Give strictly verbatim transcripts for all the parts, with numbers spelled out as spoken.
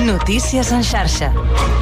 Notícies en xarxa.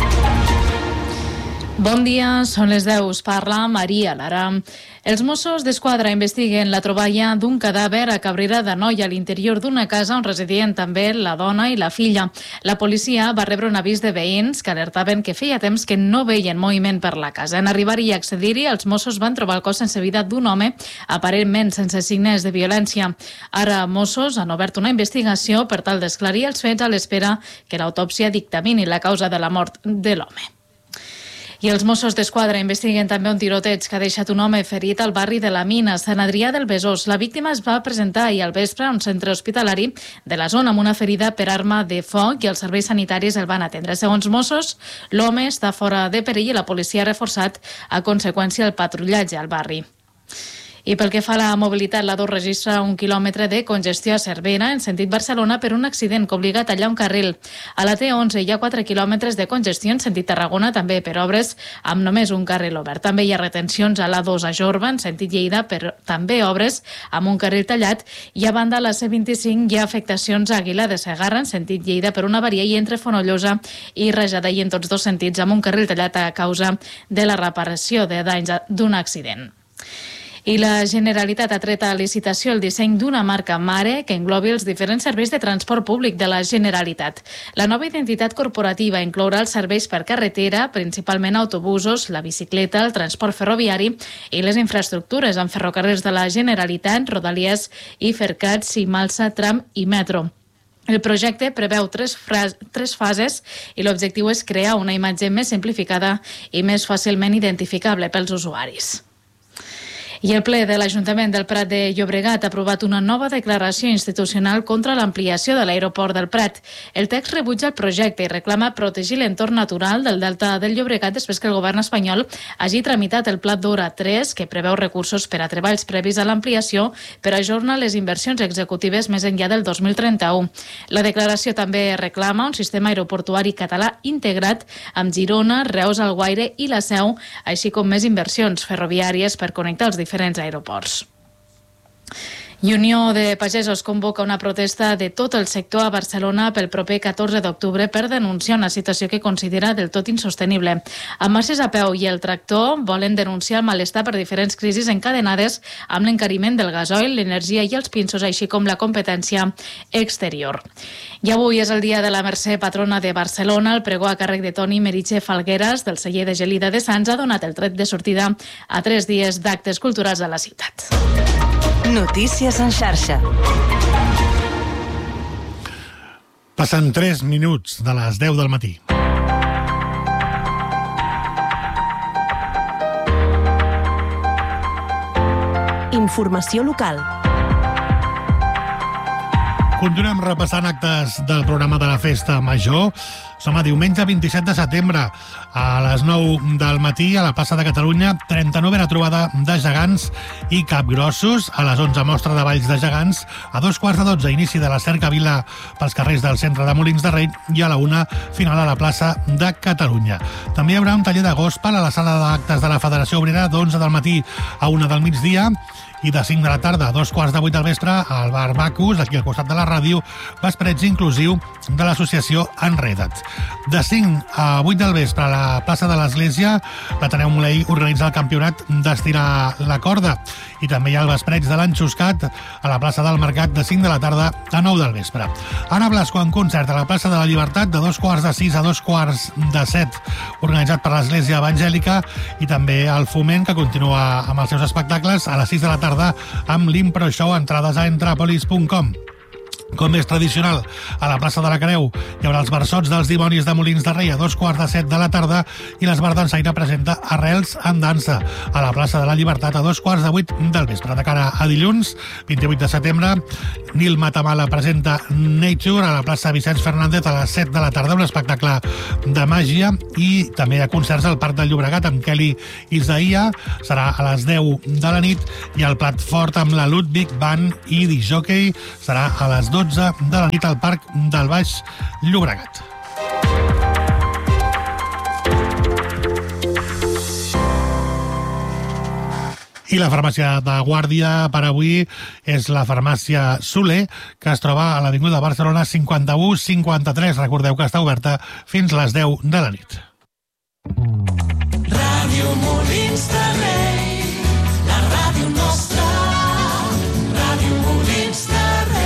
Bon dia, són les deu. Us parla Maria Lara. Els Mossos d'Esquadra investiguen la troballa d'un cadàver a Cabrera d'Anoia, a l'interior d'una casa on residien també la dona i la filla. La policia va rebre un avís de veïns que alertaven que feia temps que no veien moviment per la casa. En arribar-hi i accedir-hi, els Mossos van trobar el cos sense vida d'un home, aparentment sense signes de violència. Ara, Mossos han obert una investigació per tal d'esclarir els fets a l'espera que l'autòpsia dictamini la causa de la mort de l'home. I els Mossos d'Esquadra investiguen també un tiroteig que ha deixat un home ferit al barri de la Mina, Sant Adrià del Besòs. La víctima es va presentar ahir al vespre a un centre hospitalari de la zona amb una ferida per arma de foc i els serveis sanitaris el van atendre. Segons Mossos, l'home està fora de perill i la policia ha reforçat a conseqüència el patrullatge al barri. I pel que fa a la mobilitat, l'A dos registra un quilòmetre de congestió a Cervera en sentit Barcelona per un accident que ha obligat a tallar un carril. A la T onze hi ha quatre quilòmetres de congestió en sentit Tarragona, també per obres amb només un carril obert. També hi ha retencions a l'A dos a Jorba en sentit Lleida per també obres amb un carril tallat, i a banda a la C vint-i-cinc hi ha afectacions a Aguilar de Segarra en sentit Lleida per una avaria i entre Fonollosa i Rajada, i en tots dos sentits amb un carril tallat a causa de la reparació de danys d'un accident. I la Generalitat ha tret a licitació el disseny d'una marca mare que englobi els diferents serveis de transport públic de la Generalitat. La nova identitat corporativa inclourà els serveis per carretera, principalment autobusos, la bicicleta, el transport ferroviari i les infraestructures amb ferrocarrils de la Generalitat, Rodalies i Fercats, Cimalsa, Tram i Metro. El projecte preveu tres, tres fases i l'objectiu és crear una imatge més simplificada i més fàcilment identificable pels usuaris. I el ple de l'Ajuntament del Prat de Llobregat ha aprovat una nova declaració institucional contra l'ampliació de l'aeroport del Prat. El text rebutja el projecte i reclama protegir l'entorn natural del Delta del Llobregat després que el govern espanyol hagi tramitat el Pla d'Hora tres, que preveu recursos per a treballs previs a l'ampliació, per ajornar les inversions executives més enllà del dos mil trenta-u. La declaració també reclama un sistema aeroportuari català integrat amb Girona, Reus, Alguaire i la Seu, així com més inversions ferroviàries per connectar els diferents aeroports. I Unió de Pagesos convoca una protesta de tot el sector a Barcelona pel proper catorze d'octubre per denunciar una situació que considera del tot insostenible. Amb marxes a peu i el tractor volen denunciar el malestar per diferents crisis encadenades amb l'encariment del gasoil, l'energia i els pinsos, així com la competència exterior. I avui és el dia de la Mercè, patrona de Barcelona. El pregó a càrrec de Toni Meritxe Falgueras, del celler de Gelida de Sants, ha donat el tret de sortida a tres dies d'actes culturals a la ciutat. Notícies en xarxa. Passen tres minuts de les deu del matí. Informació local. Continuem repassant actes del programa de la Festa Major. Som a diumenge vint-i-set de setembre. A les nou del matí, a la plaça de Catalunya, trenta-novena trobada de gegants i capgrossos. A les onze, mostra de balls de gegants. A dos quarts de dotze, inici de la cercavila pels carrers del centre de Molins de Rei. I a la una, final a la plaça de Catalunya. També hi haurà un taller de gospel a la sala d'actes de la Federació Obrera d'onze del matí a una del migdia. I de cinc de la tarda a dos quarts de vuit del vespre al bar Bacus, aquí al costat de la ràdio, vespretge inclusiu de l'associació Enreda't. De cinc a vuit del vespre a la plaça de l'Església, l'Ateneu Molei organitza el campionat d'estirar la corda. I també hi ha el vespreig de l'Enxuscat a la plaça del Mercat de cinc de la tarda a nou del vespre. Anna Blasco en concert a la plaça de la Llibertat de dos quarts de sis a dos quarts de set, organitzat per l'Església Evangèlica, i també el Foment, que continua amb els seus espectacles a les sis de la tarda amb l'Impro Show, entrades a entrapolis punt com. Com és tradicional, a la plaça de la Creu hi haurà els versots dels dimonis de Molins de Rei a dos quarts de set de la tarda i l'Esbar Dansaire presenta Arrels en dansa a la plaça de la Llibertat a dos quarts de vuit del vespre. De cara a dilluns, vint-i-vuit de setembre, Nil Matamala presenta Nature a la plaça Vicenç Fernández a les set de la tarda, un espectacle de màgia, i també hi ha concerts al Parc del Llobregat amb Kelly Isaia, serà a les deu de la nit, i el plat fort amb la Ludwig Band i Disjockey serà a les dotze de la nit al Parc del Baix Llobregat. I la farmàcia de guàrdia per avui és la farmàcia Soler, que es troba a l'Avinguda Barcelona cinquanta-u cinquanta-tres. Recordeu que està oberta fins les deu de la nit. Ràdio Molins de Rei, la ràdio nostra, Ràdio Molins de Rei.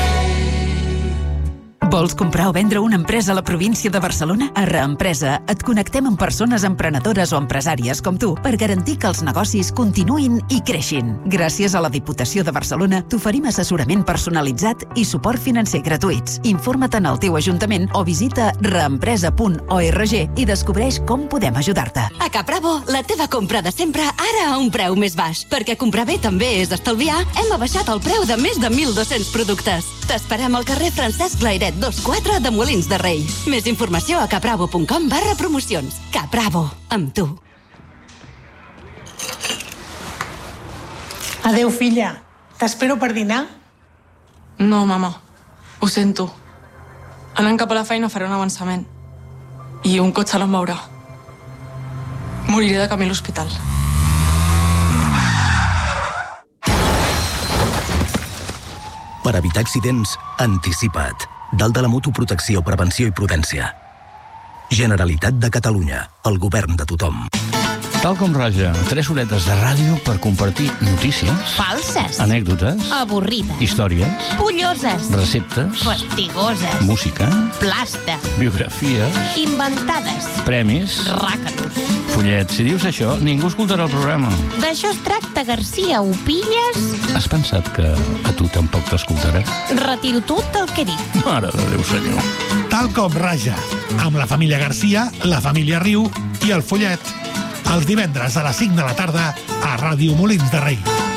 Vols comprar o vendre una empresa a la província de Barcelona? A Reempresa et connectem amb persones emprenedores o empresàries com tu per garantir que els negocis continuïn i creixin. Gràcies a la Diputació de Barcelona t'oferim assessorament personalitzat i suport financer gratuïts. Informa't en el teu ajuntament o visita reempresa punt org i descobreix com podem ajudar-te. A Capravo, la teva compra de sempre ara a un preu més baix. Perquè comprar bé també és estalviar, hem abaixat el preu de més de mil dos-cents productes. T'esperem al carrer Francesc Lairet dos quatre de Molins de Rei. Més informació a capravo punt com barra promocions. Capravo, amb tu. Adéu, filla. T'espero per dinar? No, mama. Ho sento. Anant cap a la feina faré un avançament. I un cotxe no em veurà. Moriré de camí a l'hospital. Per evitar accidents, anticipa't. Dalt de la moto, protecció, prevenció i prudència. Generalitat de Catalunya, el govern de tothom. Tal com raja, tres horetes de ràdio per compartir notícies, falses, anècdotes, avorrides, històries, polloses, receptes, fastigoses, música, plasta, biografies, inventades, premis, ràcatos. Follet, si dius això, ningú escoltarà el programa. D'això es tracta, Garcia, ho pilles? Has pensat que a tu tampoc t'escoltarà? Retiro tot el que he dit. Mare de Déu, senyor. Tal com raja, amb la família Garcia, la família Riu i el Follet. Els divendres a les cinc de la tarda a Ràdio Molins de Rei.